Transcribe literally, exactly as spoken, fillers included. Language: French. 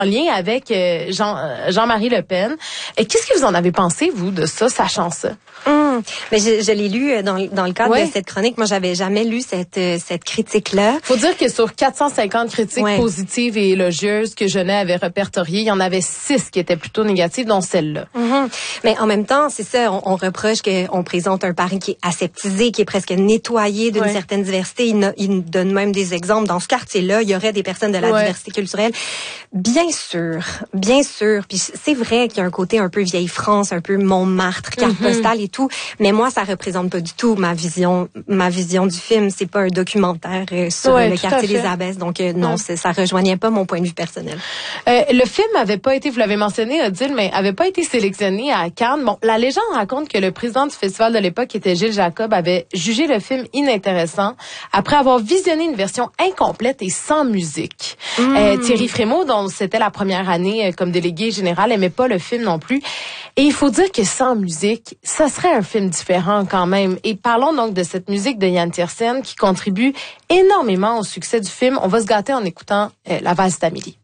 en lien avec euh, Jean, euh, Jean-Marie Le Pen. Et qu'est-ce que vous en avez pensé, vous, de ça, sachant ça? Hum, mais je, je l'ai lu dans, dans le cadre ouais. de cette chronique. Moi, j'avais jamais lu cette, cette critique-là. Faut dire que sur quatre cent cinquante critiques ouais. positives et élogieuses que Genet avait répertoriées, il y en avait six qui étaient plutôt négatives, dont celle-là. Mm-hmm. Mais en même temps, c'est ça, on, on reproche qu'on présente un Paris qui est aseptisé, qui est presque nettoyé d'une ouais. certaine diversité. Il, no, il donne même des exemples. Dans ce quartier-là, il y aurait des personnes de la ouais. diversité culturelle. Bien sûr, bien sûr. Puis c'est vrai qu'il y a un côté un peu vieille France, un peu Montmartre, carte mm-hmm. postale et tout. Mais moi, ça représente pas du tout ma vision, ma vision du film. C'est pas un documentaire euh, sur ouais, le quartier des Abbesses. Donc euh, non, ouais. ça rejoignait pas mon point de vue personnel. Euh, le film avait pas été, vous l'avez mentionné, Odile, mais avait pas été sélectionné à Cannes. Bon, la légende raconte que le président du festival de l'époque, qui était Gilles Jacob, avait jugé le film inintéressant après avoir visionné une version incomplète et sans musique. Mmh. Euh, Thierry Frémaux, dont c'était la première année euh, comme délégué général, aimait pas le film non plus. Et il faut dire que sans musique, ça serait un film différent quand même. Et parlons donc de cette musique de Yann Tiersen qui contribue énormément au succès du film. On va se gâter en écoutant euh, La valse d'Amélie.